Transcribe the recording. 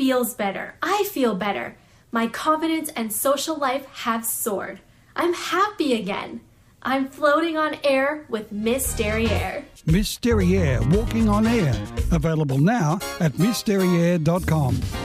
feels better. I feel better. My confidence and social life have soared. I'm happy again. I'm floating on air with Miss Derriere. Miss Derriere, Walking on Air. Available now at MissDerriere.com.